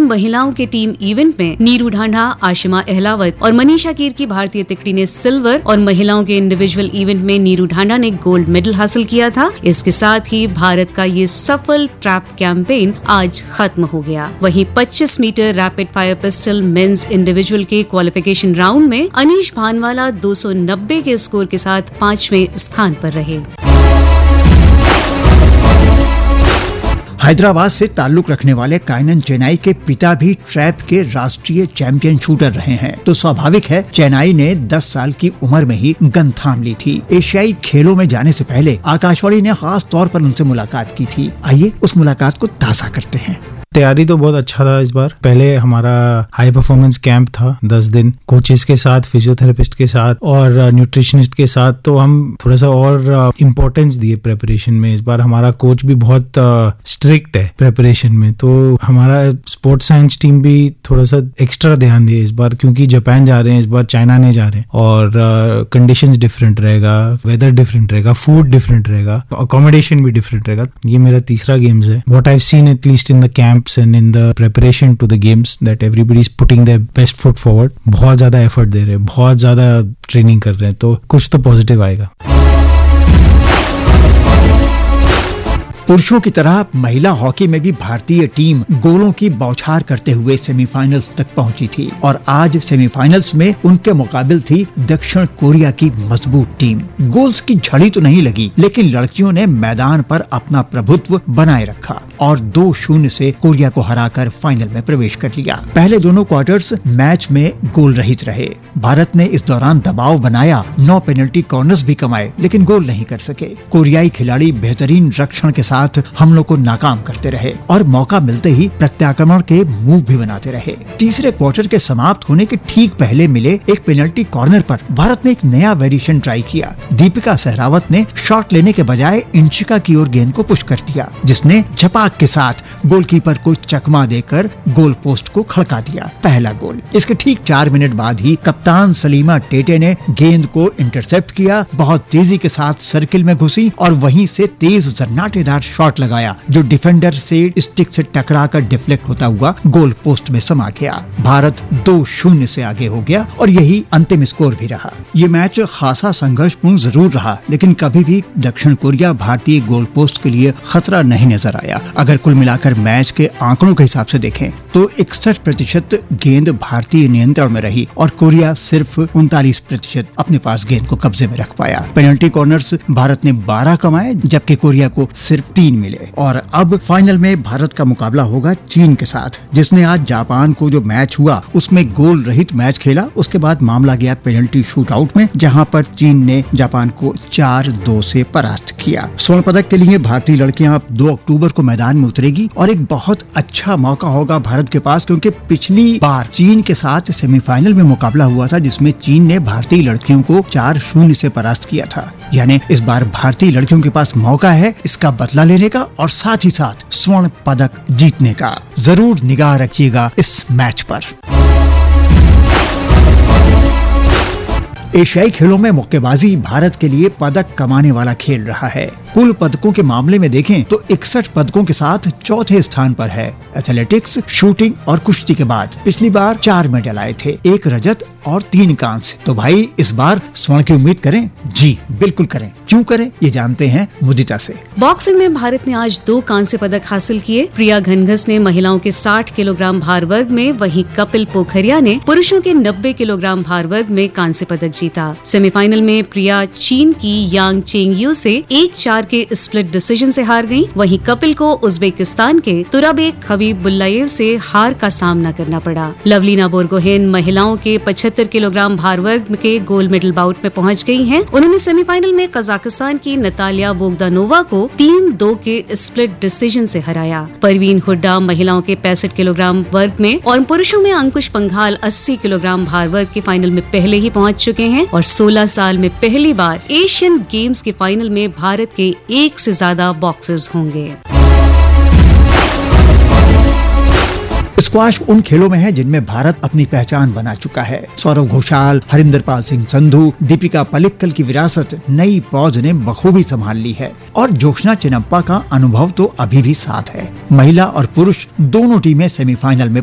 महिलाओं के team event में नीरू ढांढा, आशिमा अहलावत और मनीषा कीर की भारतीय तिकड़ी ने सिल्वर और महिलाओं के इंडिविजुअल इवेंट में नीरू ढांढा ने गोल्ड मेडल हासिल किया था। इसके साथ ही भारत का ये सफल ट्रैप कैंपेन आज खत्म हो गया। वहीं 25 metre rapid fire pistol mains individual के क्वालिफिकेशन राउंड में अनीश भानवाला 290 के स्कोर के साथ 5वें स्थान पर रहे। हैदराबाद से ताल्लुक रखने वाले काइनन चेनाई के पिता भी ट्रैप के राष्ट्रीय चैंपियन शूटर रहे हैं, तो स्वाभाविक है चेनाई ने 10 साल की उम्र में ही गन थाम ली थी। एशियाई खेलों में जाने से पहले आकाशवाणी ने खास तौर पर उनसे मुलाकात की थी। आइए उस मुलाकात को ताज़ा करते हैं। तैयारी तो बहुत अच्छा था इस बार। पहले हमारा हाई परफॉर्मेंस कैंप था 10 दिन, कोचेस के साथ, फिजियोथेरेपिस्ट के साथ और न्यूट्रिशनिस्ट के साथ, तो हम थोड़ा सा और इम्पोर्टेंस दिए प्रेपरेशन में। इस बार हमारा कोच भी बहुत स्ट्रिक्ट है प्रेपरेशन में, तो हमारा स्पोर्ट्स साइंस टीम भी थोड़ा सा एक्स्ट्रा ध्यान दिए इस बार, क्योंकि जापान जा रहे हैं इस बार, चाइना नहीं जा रहे हैं, और कंडीशंस डिफरेंट रहेगा, वेदर डिफरेंट रहेगा, फूड डिफरेंट रहेगा, अकोमोडेशन भी डिफरेंट रहेगा। ये मेरा तीसरा गेम्स है। What I have seen at least in the camp and in the preparation to the games that everybody is putting their best foot forward, बहुत ज्यादा एफर्ट दे रहे हैं, बहुत ज्यादा ट्रेनिंग कर रहे हैं, तो कुछ तो पॉजिटिव आएगा। पुरुषों की तरह महिला हॉकी में भी भारतीय टीम गोलों की बौछार करते हुए सेमीफाइनल्स तक पहुंची थी, और आज सेमीफाइनल्स में उनके मुकाबिल थी दक्षिण कोरिया की मजबूत टीम। गोल्स की झड़ी तो नहीं लगी, लेकिन लड़कियों ने मैदान पर अपना प्रभुत्व बनाए रखा और 2-0 से कोरिया को हराकर फाइनल में प्रवेश कर लिया। पहले दोनों क्वार्टर्स मैच में गोल रहित रहे। भारत ने इस दौरान दबाव बनाया, 9 पेनल्टी कॉर्नर्स भी कमाए, लेकिन गोल नहीं कर सके। कोरियाई खिलाड़ी बेहतरीन रक्षण के साथ हमलों को नाकाम करते रहे और मौका मिलते ही प्रत्याक्रमण के मूव भी बनाते रहे। तीसरे क्वार्टर के समाप्त होने के ठीक पहले मिले एक पेनल्टी कॉर्नर पर भारत ने एक नया वेरिएशन ट्राई किया। दीपिका सहरावत ने शॉट लेने के बजाय इंशिका की ओर गेंद को पुश कर दिया, जिसने झपाक के साथ गोलकीपर को चकमा देकर गोल पोस्ट को खड़का दिया। पहला गोल। इसके ठीक 4 मिनट बाद ही कप्तान सलीमा टेटे ने गेंद को इंटरसेप्ट किया, बहुत तेजी के साथ सर्किल में घुसी और वहीं से तेज जन्नाटेदार शॉट लगाया, जो डिफेंडर से स्टिक से टकराकर डिफ्लेक्ट होता हुआ गोल पोस्ट में समा गया। भारत 2-0 से आगे हो गया और यही अंतिम स्कोर भी रहा। ये मैच खासा संघर्षपूर्ण जरूर रहा, लेकिन कभी भी दक्षिण कोरिया भारतीय गोल पोस्ट के लिए खतरा नहीं नजर आया। अगर कुल मिलाकर मैच के आंकड़ों के हिसाब से देखें तो 61% गेंद भारतीय नियंत्रण में रही और कोरिया सिर्फ 39% अपने पास गेंद को कब्जे में रख पाया। पेनल्टी कॉर्नर्स भारत ने 12 कमाए, जबकि कोरिया को सिर्फ 3 मिले। और अब फाइनल में भारत का मुकाबला होगा चीन के साथ, जिसने आज जापान को जो मैच हुआ उसमें गोल रहित मैच खेला। उसके बाद मामला गया पेनल्टी शूट आउट में, जहां पर चीन ने जापान को 4-2 से परास्त किया। स्वर्ण पदक के लिए भारतीय लड़कियां 2 अक्टूबर को मैदान में उतरेगी और एक बहुत अच्छा मौका होगा भारत के पास, क्योंकि पिछली बार चीन के साथ सेमीफाइनल में मुकाबला हुआ था, जिसमें चीन ने भारतीय लड़कियों को 4-0 से परास्त किया था। यानी इस बार भारतीय लड़कियों के पास मौका है इसका बदला लेने का और साथ ही साथ स्वर्ण पदक जीतने का। जरूर निगाह रखिएगा इस मैच पर। एशियाई खेलों में मुक्केबाजी भारत के लिए पदक कमाने वाला खेल रहा है। कुल पदकों के मामले में देखें तो 61 पदकों के साथ चौथे स्थान पर है। एथलेटिक्स, शूटिंग और कुश्ती के बाद पिछली बार 4 मेडल आए थे, 1 रजत और 3 कांस्य। तो भाई इस बार स्वर्ण की उम्मीद करें? जी बिल्कुल करें। क्यों करें, ये जानते हैं मुदिता से। बॉक्सिंग में भारत ने आज 2 कांस्य पदक हासिल किए। प्रिया घनघस ने महिलाओं के 60 किलोग्राम भार वर्ग में, वहीं कपिल पोखरिया ने पुरुषों के 90 किलोग्राम भार वर्ग में कांस्य पदक जीता। सेमीफाइनल में प्रिया चीन की यांग चेंगयू से 1-4 के स्प्लिट डिसीजन से हार गयी। वहीं कपिल को उज्बेकिस्तान के तुराबेक खबीबुल्लाएव से हार का सामना करना पड़ा। लवलीना बोरगोहेन महिलाओं के 75 किलोग्राम भार वर्ग के गोल्ड मेडल बाउट में पहुंच गई हैं। उन्होंने सेमीफाइनल में कजाकिस्तान की नतालिया बोगदानोवा को 3-2 के स्प्लिट डिसीजन से हराया। परवीन हुड्डा महिलाओं के 65 किलोग्राम वर्ग में और पुरुषों में अंकुश पंघाल 80 किलोग्राम भार वर्ग के फाइनल में पहले ही पहुंच चुके हैं और 16 साल में पहली बार एशियन गेम्स के फाइनल में भारत के 1 से ज्यादा बॉक्सर्स होंगे। स्क्वाश उन खेलों में है जिनमें भारत अपनी पहचान बना चुका है। सौरव घोषाल, हरिंदरपाल सिंह संधू, दीपिका पल्लिकल की विरासत नई फौज ने बखूबी संभाल ली है और जोशना चिनप्पा का अनुभव तो अभी भी साथ है। महिला और पुरुष दोनों टीमें सेमीफाइनल में